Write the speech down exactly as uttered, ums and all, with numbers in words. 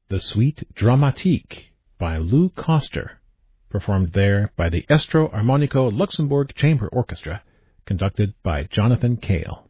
The Suite Dramatique by Lou Koster, performed there by the Estro Armonico Luxembourg Chamber Orchestra, conducted by Jonathan Cale.